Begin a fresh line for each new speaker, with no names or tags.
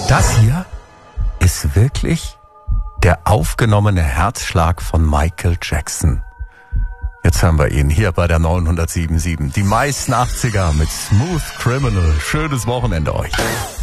Das hier ist wirklich der aufgenommene Herzschlag von Michael Jackson. Jetzt haben wir ihn hier bei der 907.7. Die meisten 80er mit Smooth Criminal. Schönes Wochenende euch.